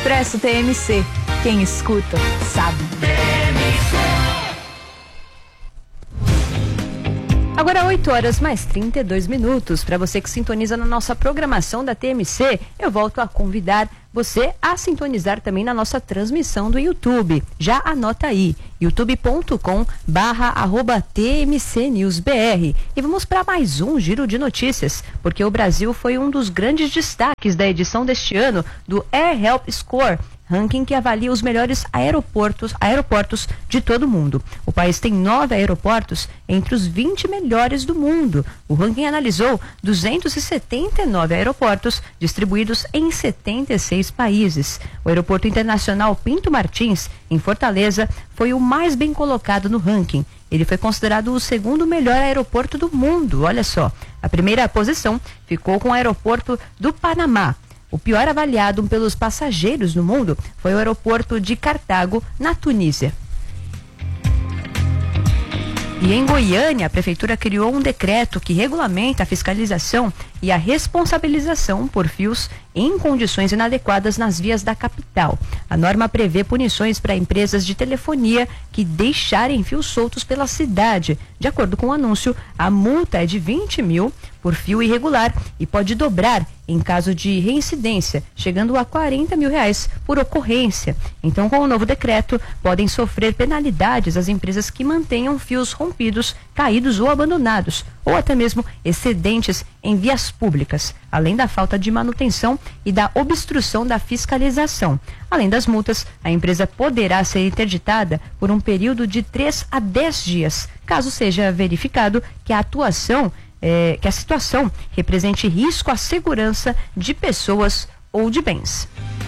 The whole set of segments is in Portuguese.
Expresso TMC. Quem escuta, sabe. Agora 8 horas mais 32 minutos. Para você que sintoniza na nossa programação da TMC, eu volto a convidar você a sintonizar também na nossa transmissão do YouTube. Já anota aí, youtube.com/TMCNewsBR. E vamos para mais um giro de notícias, porque o Brasil foi um dos grandes destaques da edição deste ano do Air Health Score, ranking que avalia os melhores aeroportos de todo o mundo. O país tem 9 aeroportos entre os 20 melhores do mundo. O ranking analisou 279 aeroportos distribuídos em 76 países. O Aeroporto Internacional Pinto Martins, em Fortaleza, foi o mais bem colocado no ranking. Ele foi considerado o segundo melhor aeroporto do mundo. Olha só, a primeira posição ficou com o aeroporto do Panamá. O pior avaliado pelos passageiros no mundo foi o aeroporto de Cartago, na Tunísia. E em Goiânia, a prefeitura criou um decreto que regulamenta a fiscalização e a responsabilização por fios em condições inadequadas nas vias da capital. A norma prevê punições para empresas de telefonia que deixarem fios soltos pela cidade. De acordo com o anúncio, a multa é de 20 mil por fio irregular e pode dobrar em caso de reincidência, chegando a 40 mil reais por ocorrência. Então, com o novo decreto, podem sofrer penalidades as empresas que mantenham fios rompidos, caídos ou abandonados, ou até mesmo excedentes em vias públicas, além da falta de manutenção e da obstrução da fiscalização. Além das multas, a empresa poderá ser interditada por um período de 3 a 10 dias, caso seja verificado que a situação represente risco à segurança de pessoas ou de bens.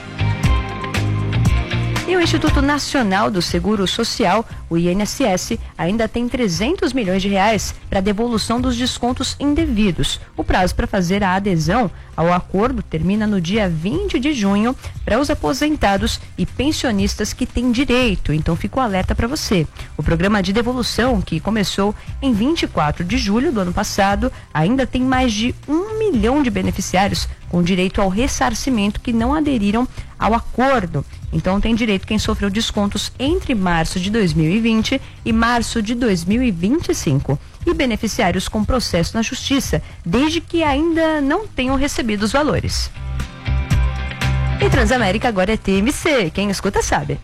E o Instituto Nacional do Seguro Social, o INSS, ainda tem 300 milhões de reais para devolução dos descontos indevidos. O prazo para fazer a adesão ao acordo termina no dia 20 de junho para os aposentados e pensionistas que têm direito. Então, fica o alerta para você. O programa de devolução, que começou em 24 de julho do ano passado, ainda tem mais de 1 milhão de beneficiários com direito ao ressarcimento que não aderiram ao acordo. Então, tem direito quem sofreu descontos entre março de 2020 e março de 2025. E beneficiários com processo na Justiça, desde que ainda não tenham recebido os valores. E Transamérica agora é TMC. Quem escuta sabe.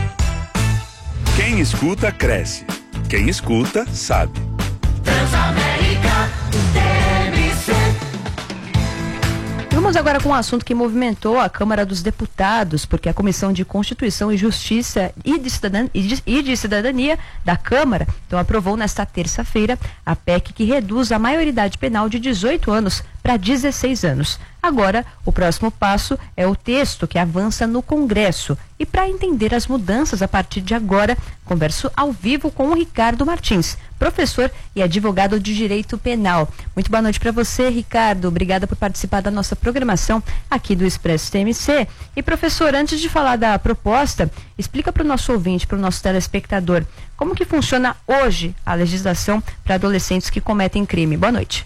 Quem escuta cresce. Quem escuta sabe. Transamérica TMC. Vamos agora com um assunto que movimentou a Câmara dos Deputados, porque a Comissão de Constituição e Justiça e de Cidadania da Câmara aprovou nesta terça-feira a PEC que reduz a maioridade penal de 18 anos para 16 anos. Agora, o próximo passo é o texto que avança no Congresso. E para entender as mudanças a partir de agora, converso ao vivo com o Ricardo Martins, professor e advogado de Direito Penal. Muito boa noite para você, Ricardo. Obrigada por participar da nossa programação aqui do Expresso TMC. E, professor, antes de falar da proposta, explica para o nosso ouvinte, para o nosso telespectador, como que funciona hoje a legislação para adolescentes que cometem crime. Boa noite.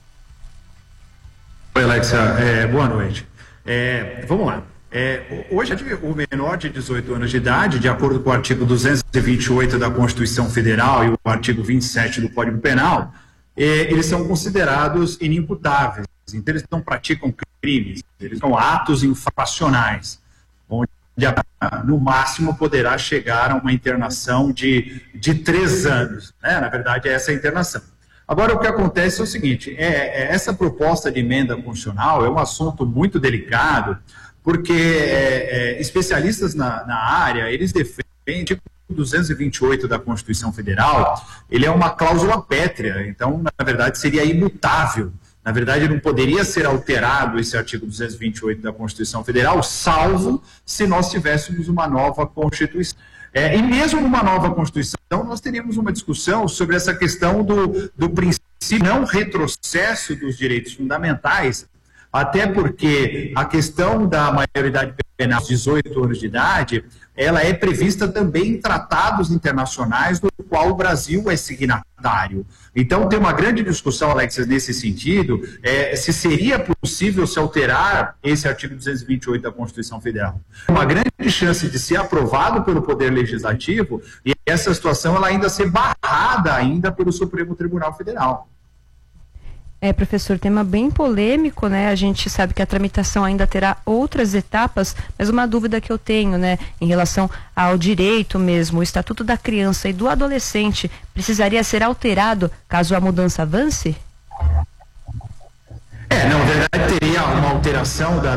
Oi, Alexia, boa noite. Vamos lá. Hoje, o menor de 18 anos de idade, de acordo com o artigo 228 da Constituição Federal e o artigo 27 do Código Penal, eles são considerados inimputáveis. Então, eles não praticam crimes, eles são atos infracionais, onde no máximo poderá chegar a uma internação de 3 anos. Né? Na verdade, essa é a internação. Agora, o que acontece é o seguinte, essa proposta de emenda constitucional é um assunto muito delicado, porque especialistas na área, eles defendem o 228 da Constituição Federal, ele é uma cláusula pétrea, então, na verdade, seria imutável. Na verdade, não poderia ser alterado esse artigo 228 da Constituição Federal, salvo se nós tivéssemos uma nova Constituição. E mesmo numa nova Constituição, nós teríamos uma discussão sobre essa questão do princípio não retrocesso dos direitos fundamentais, até porque a questão da maioridade penal aos 18 anos de idade, ela é prevista também em tratados internacionais do qual o Brasil é signatário. Então tem uma grande discussão, Alexis, nesse sentido, se seria possível se alterar esse artigo 228 da Constituição Federal. Uma grande chance de ser aprovado pelo Poder Legislativo e essa situação ela ainda ser barrada ainda pelo Supremo Tribunal Federal. Professor, tema bem polêmico, né? A gente sabe que a tramitação ainda terá outras etapas, mas uma dúvida que eu tenho, né, em relação ao direito mesmo, o Estatuto da Criança e do Adolescente precisaria ser alterado caso a mudança avance? Na verdade teria uma alteração da